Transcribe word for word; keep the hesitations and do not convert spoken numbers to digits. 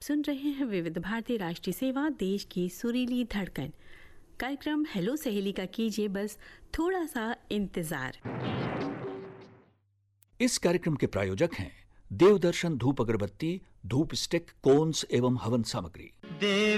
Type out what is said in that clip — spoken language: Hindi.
सुन रहे हैं विविध भारती राष्ट्रीय सेवा, देश की सुरीली धड़कन। कार्यक्रम हेलो सहेली का कीजिए बस थोड़ा सा इंतजार। इस कार्यक्रम के प्रायोजक हैं देवदर्शन धूप अगरबत्ती, धूप स्टिक, कोन्स एवं हवन सामग्री।